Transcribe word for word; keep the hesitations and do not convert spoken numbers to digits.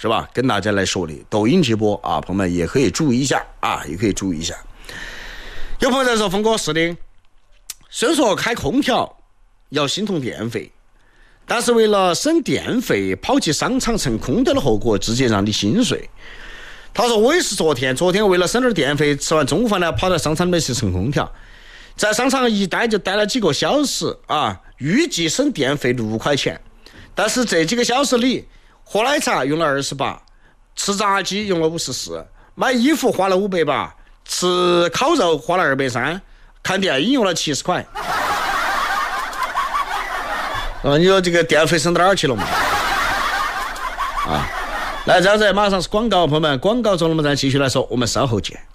是吧？跟大家来说的抖音直播啊，朋友们也可以注意一下啊，也可以注意一下。有朋友在说，峰哥是的，虽然说开空调要心痛电费，但是为了省电费，跑去商场蹭空调的后果，直接让你心碎。他说我也是昨天，昨天为了省点电费，吃完中午饭呢，跑到商场里面去蹭空调，在商场一待就待了几个小时啊，预计省电费六块钱，但是这几个小时里，喝奶茶用了二十八，吃炸鸡用了五十四，买衣服花了五百八，吃烤肉花了二百三，看电影用了七十块。啊，你说这个电费省到哪儿去了嘛？啊，来，这样子马上是广告，朋友们，广告中我们再继续来说，我们稍后见。